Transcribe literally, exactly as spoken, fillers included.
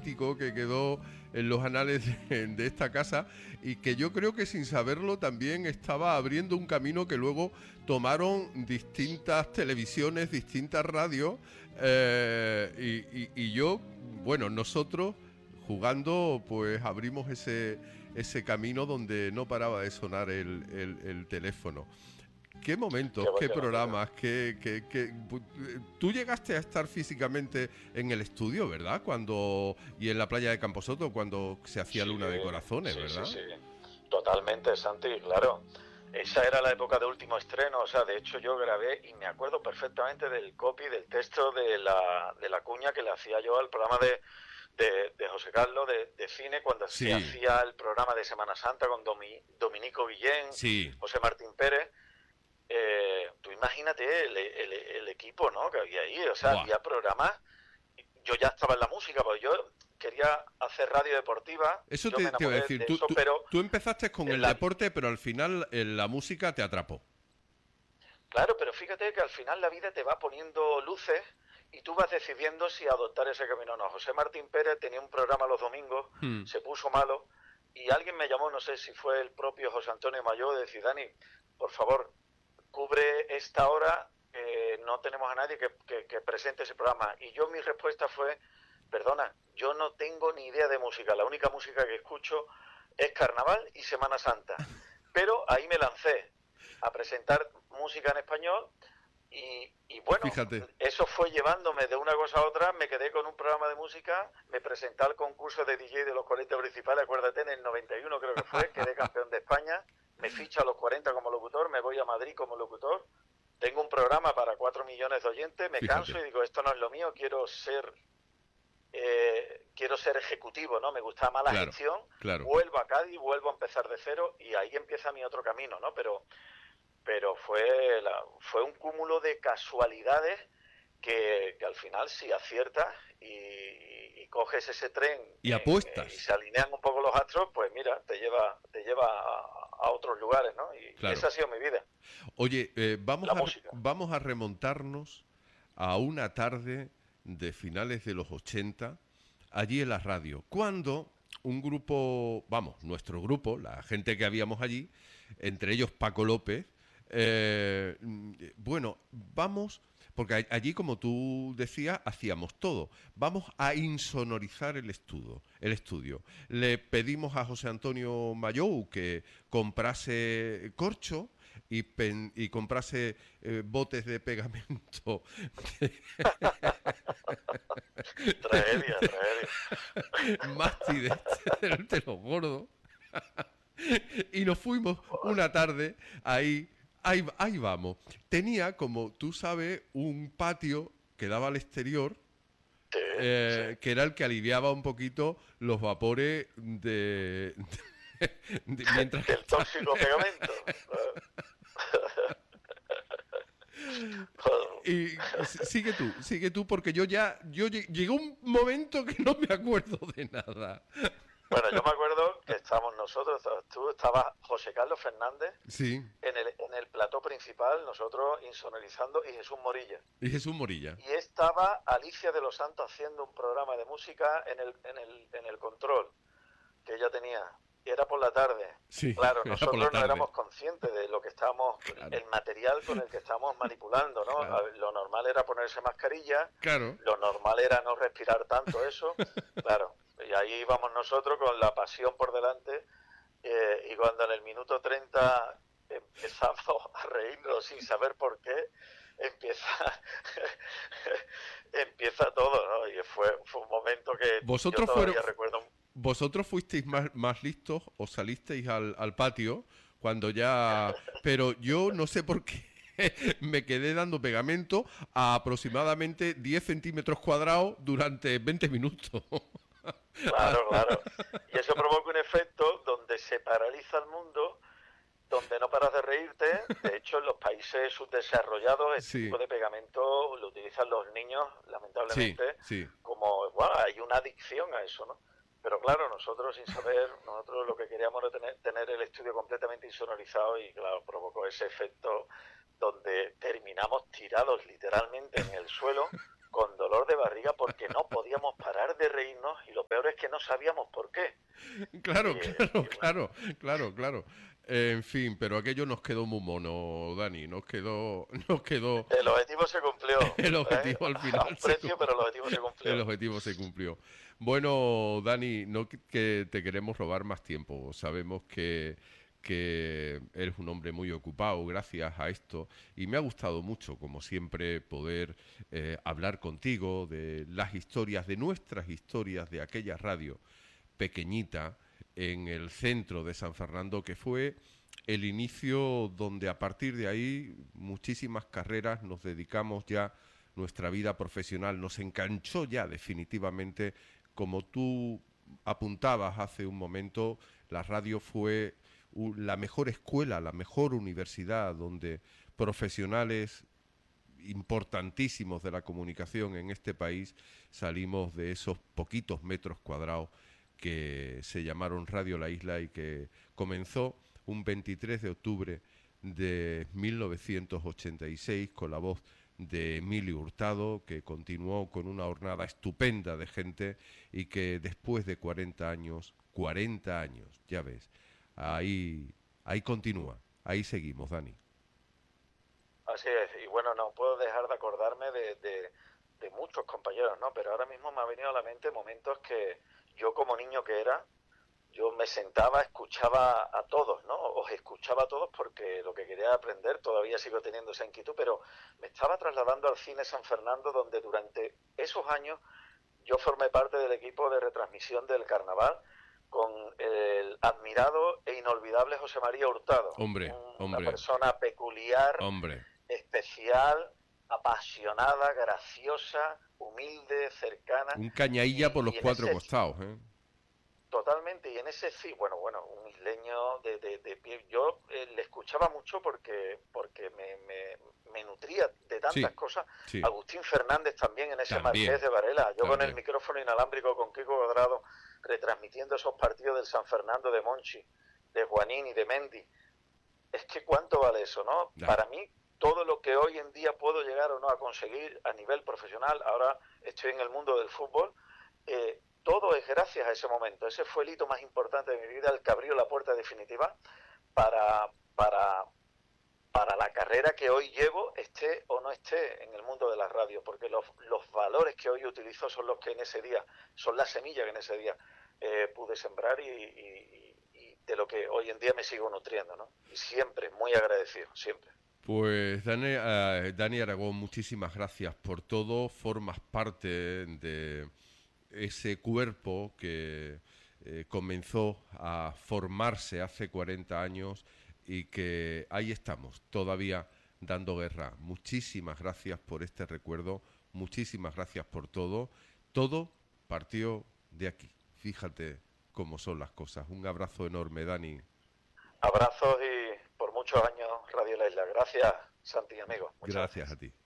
mítico que quedó en los anales de, de esta casa y que yo creo que sin saberlo también estaba abriendo un camino que luego tomaron distintas televisiones, distintas radios eh, y, y, y yo, bueno, nosotros jugando pues abrimos ese, ese camino donde no paraba de sonar el, el, el teléfono. ¿Qué momentos, Qué qué bueno, programas, qué, qué, qué... Tú llegaste a estar físicamente en el estudio, ¿verdad? Cuando y en la playa de Camposoto, cuando se hacía sí, Luna de Corazones, sí, sí, ¿verdad? sí, totalmente, Santi, claro. Esa era la época de último estreno, o sea, de hecho yo grabé y me acuerdo perfectamente del copy, del texto de la, de la cuña que le hacía yo al programa de, de, de José Carlos de, de cine cuando se Sí, hacía el programa de Semana Santa con Domi, Dominico Guillén, sí. José Martín Pérez. Eh, tú imagínate el, el, el equipo, ¿no?, que había ahí, o sea, Buah. había programas. Yo ya estaba en la música, porque yo quería hacer radio deportiva, Eso yo me te, te iba a enamoré decir. de Tú, eso, tú, pero tú empezaste con en el la, deporte, pero al final en la música te atrapó. claro, pero fíjate que al final la vida te va poniendo luces y tú vas decidiendo si adoptar ese camino o no. José Martín Pérez tenía un programa los domingos, Hmm. se puso malo y alguien me llamó, no sé si fue el propio José Antonio Mayó, de decir, Dani, por favor, cubre esta hora, eh, no tenemos a nadie que, que, que presente ese programa. Y yo mi respuesta fue, perdona, yo no tengo ni idea de música, la única música que escucho es Carnaval y Semana Santa. Pero ahí me lancé a presentar música en español y, y bueno, Fíjate. eso fue llevándome de una cosa a otra, me quedé con un programa de música, me presenté al concurso de D J de los cuarenta principales, acuérdate, en el noventa y uno creo que fue, quedé campeón de España, me ficho a los cuarenta como locutor, me voy a Madrid como locutor, tengo un programa para cuatro millones de oyentes, me Fíjate. canso y digo, esto no es lo mío, quiero ser eh, quiero ser ejecutivo, ¿no? Me gusta más la Claro, gestión, claro. vuelvo a Cádiz, vuelvo a empezar de cero y ahí empieza mi otro camino, ¿no? Pero pero fue la, fue un cúmulo de casualidades que, que al final si aciertas y, y coges ese tren Y en, y apuestas. se alinean un poco los astros, pues mira, te lleva te lleva a, a otros lugares, ¿no? Y, y Claro. esa ha sido mi vida, Oye, eh, vamos, la a, música. vamos a remontarnos a una tarde de finales de los ochenta, allí en la radio, cuando un grupo, vamos, nuestro grupo, la gente que habíamos allí, entre ellos Paco López, eh, bueno, vamos, porque allí, como tú decías, hacíamos todo. Vamos a insonorizar el estudio. El estudio. Le pedimos a José Antonio Mayou que comprase corcho y, pen, y comprase eh, botes de pegamento. Tragedia, tragedia. Masti de, este, de los gordos. Y nos fuimos una tarde ahí. Ahí, ahí vamos. Tenía, como tú sabes, un patio que daba al exterior, Sí, eh, sí. que era el que aliviaba un poquito los vapores de... de, de mientras que Del está... tóxico pegamento. Y sigue tú, sigue tú, porque yo ya... yo llegó un momento que no me acuerdo de nada. Bueno, yo me acuerdo que estábamos nosotros, tú estabas José Carlos Fernández Sí. en el, en el plató principal, nosotros insonorizando, y Jesús Morilla. Y Jesús Morilla. Y estaba Alicia de los Santos haciendo un programa de música en el, en el, en el control que ella tenía. Y era por la tarde. Sí, Claro, era por la nosotros tarde. no éramos conscientes de lo que estábamos, Claro. el material con el que estábamos manipulando, ¿no? Claro. Lo normal era ponerse mascarilla, Claro. lo normal era no respirar tanto eso, claro. Y ahí íbamos nosotros con la pasión por delante, eh, y cuando en el minuto treinta empezamos a reírnos sin saber por qué, empieza empieza todo, ¿no? Y fue, fue un momento que Vosotros yo todavía fueron, recuerdo. vosotros fuisteis más, más listos o salisteis al, al patio cuando ya... Pero yo no sé por qué me quedé dando pegamento a aproximadamente diez centímetros cuadrados durante veinte minutos. Claro, claro. Y eso provoca un efecto donde se paraliza el mundo, donde no paras de reírte. De hecho, en los países subdesarrollados este Sí. tipo de pegamento lo utilizan los niños, lamentablemente, Sí, sí. como, bueno, hay una adicción a eso, ¿no? Pero claro, nosotros sin saber, nosotros lo que queríamos era tener, tener el estudio completamente insonorizado y claro, provocó ese efecto donde terminamos tirados literalmente en el suelo, con dolor de barriga porque no podíamos parar de reírnos y lo peor es que no sabíamos por qué. Claro, Y, claro, y bueno, claro, claro, claro. En fin, pero aquello nos quedó muy mono, Dani, nos quedó, nos quedó, el objetivo se cumplió, el ¿eh? objetivo al A final un se precio, pero cumplió. el objetivo se El cumplió. objetivo se cumplió. Bueno, Dani, no que que te queremos robar más tiempo. Sabemos que, que eres un hombre muy ocupado gracias a esto y me ha gustado mucho, como siempre, poder eh, hablar contigo de las historias, de nuestras historias, de aquella radio pequeñita en el centro de San Fernando, que fue el inicio donde a partir de ahí muchísimas carreras nos dedicamos ya, nuestra vida profesional nos enganchó ya definitivamente, como tú apuntabas hace un momento, la radio fue u- la mejor escuela, la mejor universidad donde profesionales importantísimos de la comunicación en este país salimos de esos poquitos metros cuadrados que se llamaron Radio La Isla y que comenzó un veintitrés de octubre de mil novecientos ochenta y seis con la voz de Emilio Hurtado, que continuó con una jornada estupenda de gente y que después de cuarenta años, cuarenta años, ya ves, ahí, ahí continúa, ahí seguimos, Dani. Así es, y bueno, no puedo dejar de acordarme de, de, de muchos compañeros, ¿no? Pero ahora mismo me ha venido a la mente momentos que yo como niño que era, yo me sentaba, escuchaba a todos, ¿no? Os escuchaba a todos porque lo que quería aprender, todavía sigo teniendo esa inquietud, pero me estaba trasladando al Cine San Fernando, donde durante esos años yo formé parte del equipo de retransmisión del carnaval con el admirado e inolvidable José María Hurtado, Hombre, un, una hombre, persona peculiar, hombre. especial, apasionada, graciosa, humilde, cercana, Un cañailla por y, los y en cuatro ese costados, ¿eh? totalmente, y en ese sí, bueno, bueno, un isleño de, de, de pie, yo eh, le escuchaba mucho porque, porque me, me, me nutría de tantas Sí, cosas. sí, Agustín Fernández también en ese Marqués también, de Varela, yo con el también. micrófono inalámbrico con Kiko Cuadrado, retransmitiendo esos partidos del San Fernando de Monchi, de Juanín y de Mendy. Es que cuánto vale eso, ¿no? Ya. Para mí, todo lo que hoy en día puedo llegar o no a conseguir a nivel profesional, ahora estoy en el mundo del fútbol, eh, todo es gracias a ese momento. Ese fue el hito más importante de mi vida, el que abrió la puerta definitiva para, para, para la carrera que hoy llevo, esté o no esté en el mundo de la radio, porque los, los valores que hoy utilizo son los que en ese día, son la semilla que en ese día eh, pude sembrar y, y, y de lo que hoy en día me sigo nutriendo, ¿no? Y siempre muy agradecido, siempre. Pues Dani, eh, Dani Aragón, muchísimas gracias por todo. Formas parte de ese cuerpo que eh, comenzó a formarse hace cuarenta años y que ahí estamos, todavía dando guerra. Muchísimas gracias por este recuerdo, muchísimas gracias por todo. Todo partió de aquí. Fíjate cómo son las cosas. Un abrazo enorme, Dani. Abrazos y por muchos años Radio La Isla. Gracias, Santi, amigo. Muchas Gracias a gracias. ti.